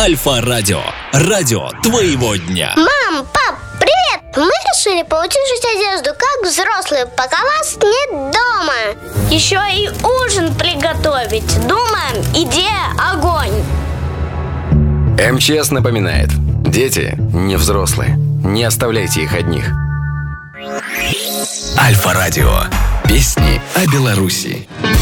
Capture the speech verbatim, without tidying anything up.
Альфа-радио. Радио твоего дня. Мам, пап, привет! Мы решили поучить одежду, как взрослые, пока вас нет дома. Еще и ужин приготовить. Думаем, идея огонь. МЧС напоминает: дети не взрослые. Не оставляйте их одних. Альфа-радио. Песни о Беларуси.